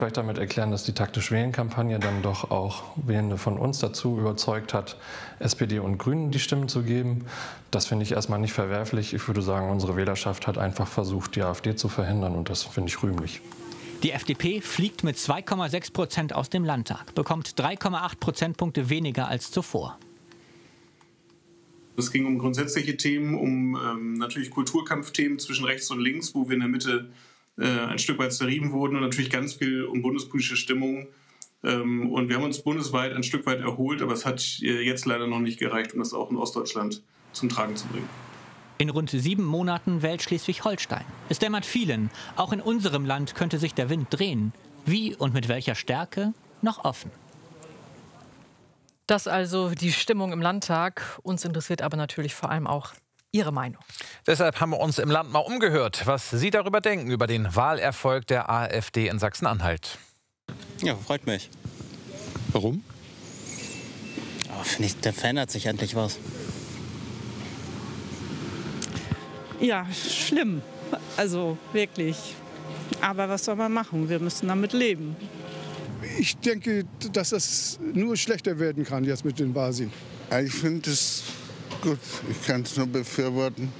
Vielleicht damit erklären, dass die Taktisch-Wählen-Kampagne dann doch auch Wählende von uns dazu überzeugt hat, SPD und Grünen die Stimmen zu geben. Das finde ich erstmal nicht verwerflich. Ich würde sagen, unsere Wählerschaft hat einfach versucht, die AfD zu verhindern und das finde ich rühmlich. Die FDP fliegt mit 2,6% aus dem Landtag, bekommt 3,8 Prozentpunkte weniger als zuvor. Es ging um grundsätzliche Themen, um natürlich Kulturkampfthemen zwischen rechts und links, wo wir in der Mitte ein Stück weit zerrieben wurden und natürlich ganz viel um bundespolitische Stimmung. Und wir haben uns bundesweit ein Stück weit erholt, aber es hat jetzt leider noch nicht gereicht, um das auch in Ostdeutschland zum Tragen zu bringen. In rund 7 Monaten wählt Schleswig-Holstein. Es dämmert vielen. Auch in unserem Land könnte sich der Wind drehen. Wie und mit welcher Stärke? Noch offen. Das also die Stimmung im Landtag. Uns interessiert aber natürlich vor allem auch Ihre Meinung. Deshalb haben wir uns im Land mal umgehört, was Sie darüber denken, über den Wahlerfolg der AfD in Sachsen-Anhalt. Ja, freut mich. Warum? Oh, finde ich, da verändert sich endlich was. Ja, schlimm. Also wirklich. Aber was soll man machen? Wir müssen damit leben. Ich denke, dass es nur schlechter werden kann jetzt mit den Wahlen. Ich finde es gut. Ich kann es nur befürworten.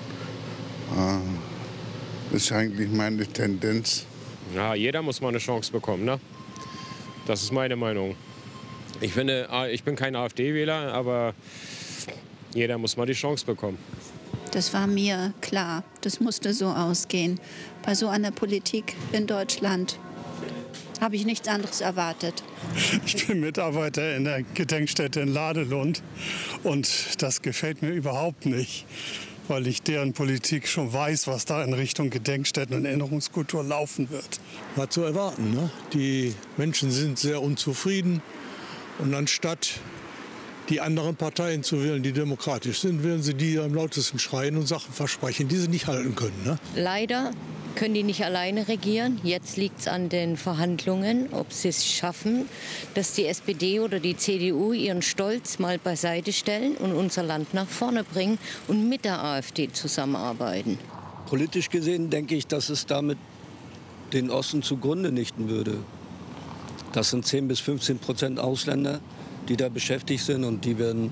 Das ist eigentlich meine Tendenz. Ja, jeder muss mal eine Chance bekommen, ne? Das ist meine Meinung. Ich finde, ich bin kein AfD-Wähler, aber jeder muss mal die Chance bekommen. Das war mir klar. Das musste so ausgehen. Bei so einer Politik in Deutschland habe ich nichts anderes erwartet. Ich bin Mitarbeiter in der Gedenkstätte in Ladelund und das gefällt mir überhaupt nicht, weil ich deren Politik schon weiß, was da in Richtung Gedenkstätten und Erinnerungskultur laufen wird. War zu erwarten, ne? Die Menschen sind sehr unzufrieden und anstatt die anderen Parteien zu wählen, die demokratisch sind, werden sie die am lautesten schreien und Sachen versprechen, die sie nicht halten können. Ne? Leider können die nicht alleine regieren. Jetzt liegt es an den Verhandlungen, ob sie es schaffen, dass die SPD oder die CDU ihren Stolz mal beiseite stellen und unser Land nach vorne bringen und mit der AfD zusammenarbeiten. Politisch gesehen denke ich, dass es damit den Osten zugrunde nichten würde. Das sind 10 bis 15% Ausländer, die da beschäftigt sind und die werden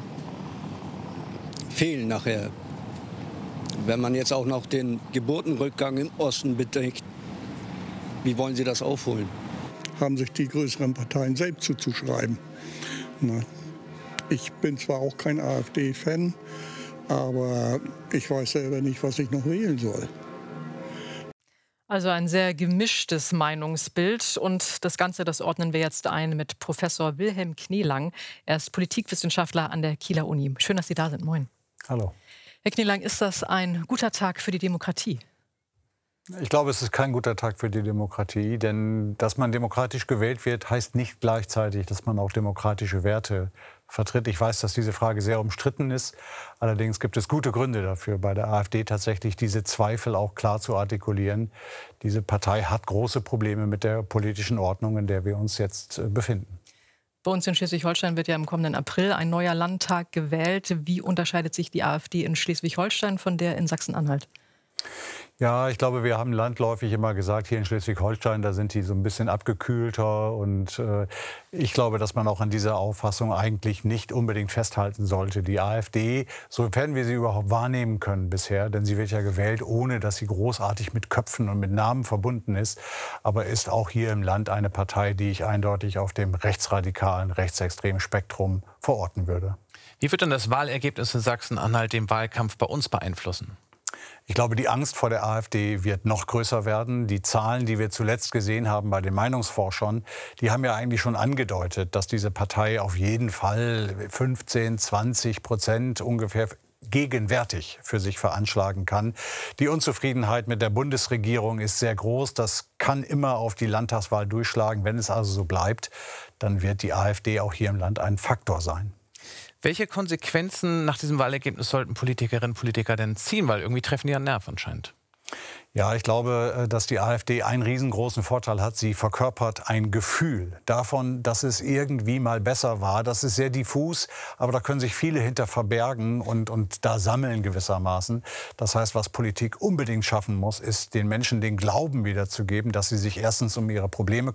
fehlen nachher. Wenn man jetzt auch noch den Geburtenrückgang im Osten bedenkt, wie wollen Sie das aufholen? Haben sich die größeren Parteien selbst zuzuschreiben. Ich bin zwar auch kein AfD-Fan, aber ich weiß selber nicht, was ich noch wählen soll. Also ein sehr gemischtes Meinungsbild. Und das Ganze, das ordnen wir jetzt ein mit Professor Wilhelm Knielang. Er ist Politikwissenschaftler an der Kieler Uni. Schön, dass Sie da sind. Moin. Hallo. Herr Knielang, ist das ein guter Tag für die Demokratie? Ich glaube, es ist kein guter Tag für die Demokratie. Denn dass man demokratisch gewählt wird, heißt nicht gleichzeitig, dass man auch demokratische Werte vertritt. Ich weiß, dass diese Frage sehr umstritten ist. Allerdings gibt es gute Gründe dafür, bei der AfD tatsächlich diese Zweifel auch klar zu artikulieren. Diese Partei hat große Probleme mit der politischen Ordnung, in der wir uns jetzt befinden. Bei uns in Schleswig-Holstein wird ja im kommenden April ein neuer Landtag gewählt. Wie unterscheidet sich die AfD in Schleswig-Holstein von der in Sachsen-Anhalt? Ja, ich glaube, wir haben landläufig immer gesagt, hier in Schleswig-Holstein, da sind die so ein bisschen abgekühlter. Und ich glaube, dass man auch an dieser Auffassung eigentlich nicht unbedingt festhalten sollte. Die AfD, sofern wir sie überhaupt wahrnehmen können bisher, denn sie wird ja gewählt, ohne dass sie großartig mit Köpfen und mit Namen verbunden ist, aber ist auch hier im Land eine Partei, die ich eindeutig auf dem rechtsradikalen, rechtsextremen Spektrum verorten würde. Wie wird denn das Wahlergebnis in Sachsen-Anhalt den Wahlkampf bei uns beeinflussen? Ich glaube, die Angst vor der AfD wird noch größer werden. Die Zahlen, die wir zuletzt gesehen haben bei den Meinungsforschern, die haben ja eigentlich schon angedeutet, dass diese Partei auf jeden Fall 15-20% ungefähr gegenwärtig für sich veranschlagen kann. Die Unzufriedenheit mit der Bundesregierung ist sehr groß. Das kann immer auf die Landtagswahl durchschlagen. Wenn es also so bleibt, dann wird die AfD auch hier im Land ein Faktor sein. Welche Konsequenzen nach diesem Wahlergebnis sollten Politikerinnen und Politiker denn ziehen? Weil irgendwie treffen die einen Nerv anscheinend. Ja, ich glaube, dass die AfD einen riesengroßen Vorteil hat. Sie verkörpert ein Gefühl davon, dass es irgendwie mal besser war. Das ist sehr diffus, aber da können sich viele hinter verbergen und da sammeln gewissermaßen. Das heißt, was Politik unbedingt schaffen muss, ist den Menschen den Glauben wiederzugeben, dass sie sich erstens um ihre Probleme